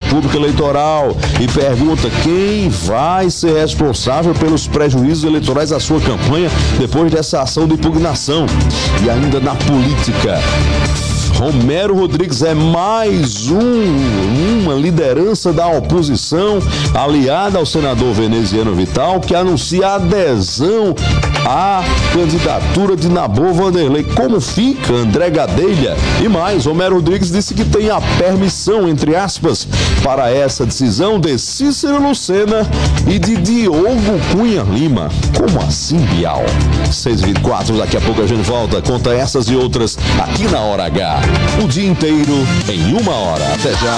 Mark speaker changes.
Speaker 1: Pública Eleitoral e pergunta quem vai ser responsável pelos prejuízos eleitorais da sua campanha depois dessa ação de impugnação. E ainda na política, Romero Rodrigues é mais uma liderança da oposição aliada ao senador Veneziano Vital, que anuncia adesão à candidatura de Nabor Vanderlei. Como fica André Gadelha? E mais, Romero Rodrigues disse que tem a permissão, entre aspas, para essa decisão de Cícero Lucena e de Diogo Cunha Lima. Como assim, Bial? 6h24, daqui a pouco a gente volta, conta essas e outras aqui na Hora H. O dia inteiro em 1 hora. Até já.